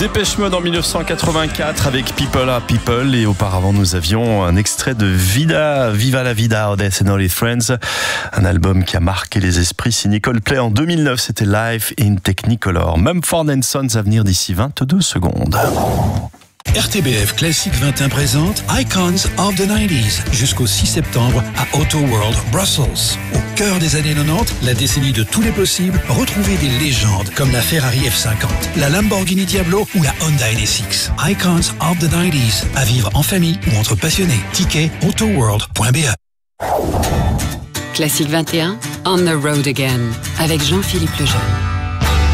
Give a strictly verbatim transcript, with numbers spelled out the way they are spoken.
Dépêche Mode en dix-neuf cent quatre-vingt-quatre avec People Are People, et auparavant nous avions un extrait de Vida, Viva la Vida, Odess and All His Friends, un album qui a marqué les esprits signé Coldplay en deux mille neuf, c'était Live in Technicolor. Mumford and Sons à venir d'ici vingt-deux secondes. R T B F Classique vingt et un présente Icons of the nineties jusqu'au six septembre à Auto World Brussels. Au cœur des années quatre-vingt-dix, la décennie de tous les possibles, retrouvez des légendes comme la Ferrari F cinquante, la Lamborghini Diablo ou la Honda N S X. Icons of the nineties, à vivre en famille ou entre passionnés. Ticket autoworld point b e. Classique vingt et un, On the Road Again, avec Jean-Philippe Lejeune.